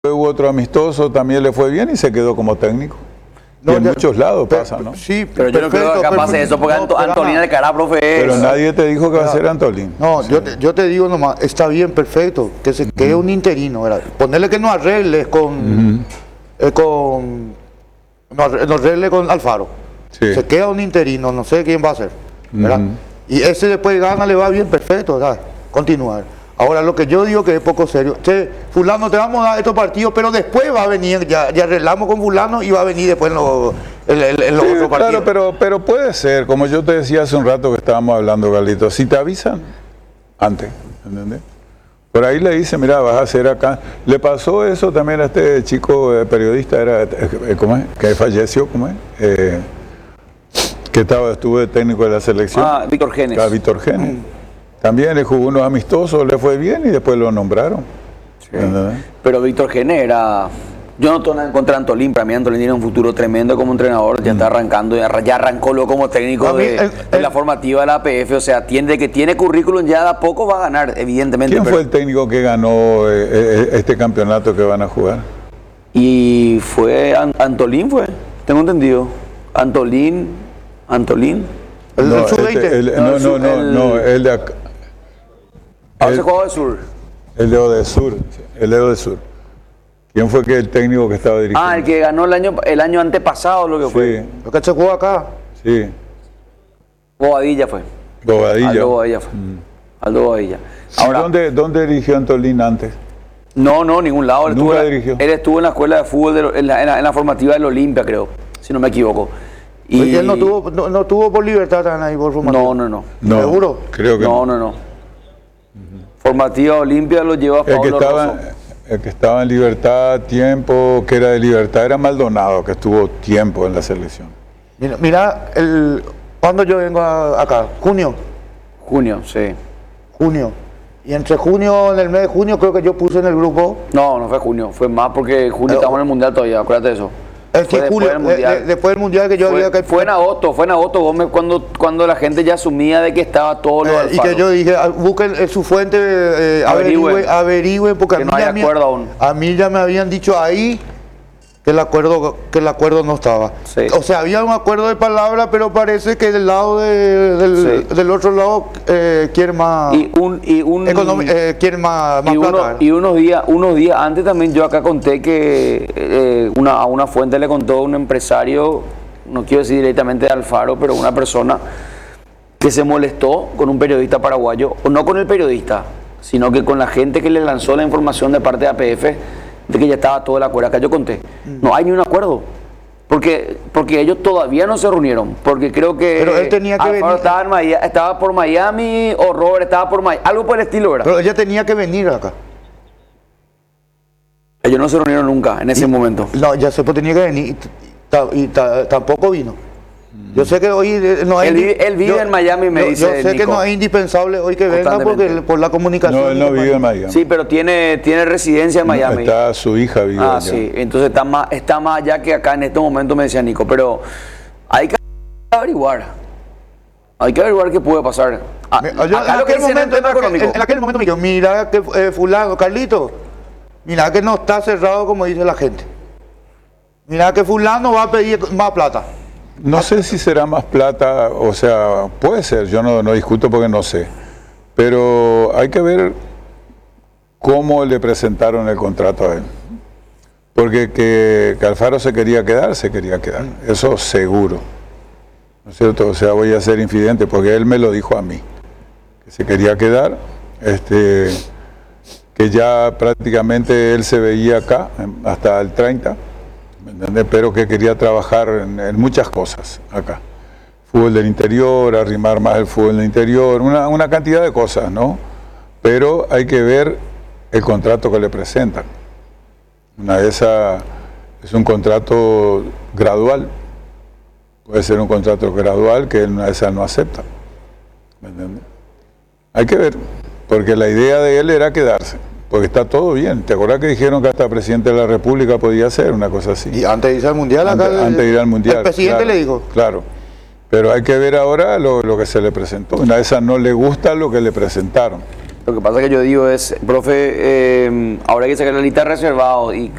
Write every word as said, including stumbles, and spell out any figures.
Hubo otro amistoso, también le fue bien y se quedó como técnico. No, y en ya, muchos lados pero, pasa, ¿no? Sí, pero yo no creo que acá pase eso, porque no, Antolín de cara, profe. Pero nadie te dijo que va a ser Antolín. No, sí. yo, te, yo te digo nomás, está bien, perfecto, que se uh-huh. quede un interino, ¿verdad? Ponerle que no arregle con. Uh-huh. eh, con no, no arregle con Alfaro. Sí. Se queda un interino, no sé quién va a ser, ¿verdad? Uh-huh. Y ese después gana, le va bien, perfecto, ¿verdad? Continuar. Ahora, lo que yo digo que es poco serio, che, fulano, te vamos a dar estos partidos, pero después va a venir, ya, ya arreglamos con fulano y va a venir después en los, en, en, en los sí, otros partidos. Claro, pero, pero puede ser, como yo te decía hace un rato que estábamos hablando, Carlito, si te avisan antes, ¿entendés? Por ahí le dicen, mira, vas a hacer acá. Le pasó eso también a este chico eh, periodista, era, eh, ¿cómo es? Que falleció, ¿cómo es? Eh, que estaba, estuvo de técnico de la selección. Ah, Víctor Genes. Ah, Víctor Genes. Mm. También le jugó unos amistosos, le fue bien y después lo nombraron. Sí. Pero Víctor Gené era... Yo no tengo nada en contra de Antolín, para mí Antolín tiene un futuro tremendo como entrenador, ya mm. está arrancando, ya arrancó luego como técnico mí, de, el, de el, la formativa de la A P F, o sea, tiene que tiene currículum, ya de a poco va a ganar, evidentemente. ¿Quién pero... fue el técnico que ganó eh, este campeonato que van a jugar? Y fue Antolín, fue, tengo entendido. Antolín, Antolín. El, no, el sub veinte. No, no, no, el, no, el de acá. Ahora se jugó de Sur. El de Odesur, el de Odesur. ¿Quién fue que el técnico que estaba dirigiendo? Ah, el que ganó el año el año antepasado, lo que sí. fue. Lo que se jugó acá. Sí. Bobadilla fue. Bobadilla. Aldo Bobadilla fue. Mm. Aldo Bobadilla. Ahora, ¿dónde, ¿Dónde dirigió Antolín antes? No, no, ningún lado. Él ¿Nunca estuvo, dirigió? Él estuvo en la escuela de fútbol, de, en, la, en, la, en la formativa del Olimpia, creo, si no me equivoco. Y Oye, él no tuvo, no, no tuvo por Libertad ahí por formativa. No, no, no. no ¿Seguro? Creo que no. No, no, no. Uh-huh. Formativa Olimpia lo lleva a Pablo el que estaba, Rosso. El que estaba en Libertad, tiempo, que era de Libertad, era Maldonado, que estuvo tiempo en la selección. Mira, mira el, ¿cuándo yo vengo a, acá? ¿Junio? Junio, sí. Junio. Y entre junio, en el mes de junio, creo que yo puse en el grupo. No, no fue junio, fue más porque junio estamos en el Mundial todavía, acuérdate de eso. Es que julio, del mundial. De, después del mundial que yo fue, había que... fue en agosto, fue en agosto, Gómez, cuando, cuando la gente ya asumía de que estaba todo lo eh, y que yo dije, busquen eh, su fuente, eh, averigüen, averigüen, porque que a mí, no hay ya acuerdo me, aún. a mí ya me habían dicho ahí que el acuerdo, que el acuerdo no estaba. Sí. O sea, había un acuerdo de palabra, pero parece que del lado de, del, sí. del otro lado eh, quiere más y un y un economi, eh, quiere más, más y, plata, uno, y unos días unos días antes también yo acá conté que eh, una a una fuente le contó un empresario, no quiero decir directamente de Alfaro, pero una persona que se molestó con un periodista paraguayo, o no con el periodista, sino que con la gente que le lanzó la información de parte de A P F de que ya estaba todo el acuerdo. Acá yo conté, no hay ni un acuerdo, porque porque ellos todavía no se reunieron, porque creo que pero él tenía que Alfaro venir. Estaba, en Miami, estaba por Miami, o Robert estaba por Miami, algo por el estilo, ¿verdad? Pero ella tenía que venir acá. Ellos no se reunieron nunca en ese y, momento. No, ya se tenía que venir y, y, y tampoco vino. Yo sé que hoy no hay... Él vive, él vive yo, en Miami, me yo, dice Yo sé Nico. que no es indispensable hoy que venga porque por la comunicación... No, él no vive en Miami. Sí, pero tiene, tiene residencia en Miami. No, está su hija vive Ah, allá. sí, entonces está más, está más allá que acá en este momento, me decía Nico. Pero hay que averiguar. Hay que averiguar qué puede pasar. Ah, yo, acá en, lo que aquel momento, en, aquel, en, en aquel momento me dijo, mira que eh, fulano, Carlito, mira que no está cerrado como dice la gente. Mira que fulano va a pedir más plata. No sé si será más plata, o sea, puede ser, yo no, no discuto porque no sé, pero hay que ver cómo le presentaron el contrato a él, porque que, que Alfaro se quería quedar, se quería quedar, eso seguro, ¿no es cierto? O sea, voy a ser infidente porque él me lo dijo a mí, que se quería quedar, este, que ya prácticamente él se veía acá hasta el treinta, ¿me entiendes? Pero que quería trabajar en, en muchas cosas acá. Fútbol del interior, arrimar más el fútbol del interior, una, una cantidad de cosas, ¿no? Pero hay que ver el contrato que le presentan. Una de esas es un contrato gradual. Puede ser un contrato gradual que una de esas no acepta. ¿Me entiendes? Hay que ver, porque la idea de él era quedarse. Porque está todo bien. ¿Te acuerdas que dijeron que hasta el presidente de la República podía hacer una cosa así? Y antes de ir al Mundial, acá antes, antes de ir al Mundial. El presidente claro, le dijo. Claro. Pero hay que ver ahora lo, lo que se le presentó. Una de esas no le gusta lo que le presentaron. Lo que pasa que yo digo es, profe, eh, ahora hay que sacar la lista de reservados y